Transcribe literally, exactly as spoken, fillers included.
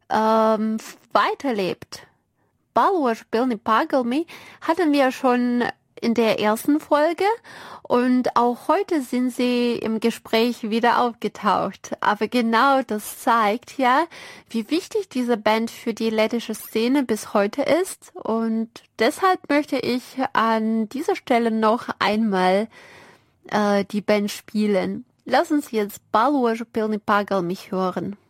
ähm, weiterlebt. Balwash Bilni Pagalmi hatten wir schon in der ersten Folge und auch heute sind sie im Gespräch wieder aufgetaucht. Aber genau das zeigt ja, wie wichtig diese Band für die lettische Szene bis heute ist. Und deshalb möchte ich an dieser Stelle noch einmal äh, die Band spielen. Lass uns jetzt Balwash Bilni Pagalmi hören.